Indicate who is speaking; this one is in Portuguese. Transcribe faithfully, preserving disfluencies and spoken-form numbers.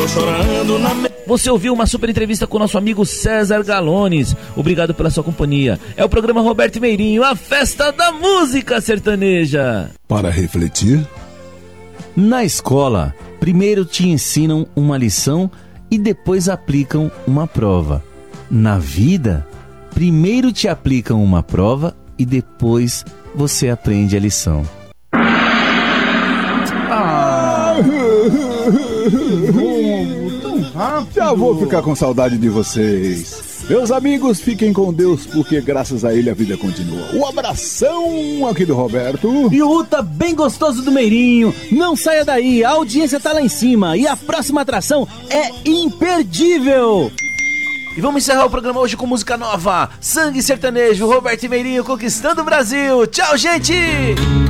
Speaker 1: tô chorando na me...
Speaker 2: Você ouviu uma super entrevista com o nosso amigo César Galones. Obrigado pela sua companhia. É o programa Roberto Meirinho, a festa da música sertaneja.
Speaker 3: Para refletir.
Speaker 4: Na escola, primeiro te ensinam uma lição e depois aplicam uma prova. Na vida, primeiro te aplicam uma prova e depois você aprende a lição.
Speaker 3: Ah.
Speaker 5: Tão rápido.
Speaker 3: Já vou ficar com saudade de vocês. Meus amigos, fiquem com Deus, porque graças a ele a vida continua. Um abração aqui do Roberto.
Speaker 5: E o Uta bem gostoso do Meirinho. Não saia daí, a audiência tá lá em cima e a próxima atração é imperdível.
Speaker 2: E vamos encerrar o programa hoje com música nova. Sangue Sertanejo, Roberto Meirinho conquistando o Brasil. Tchau, gente!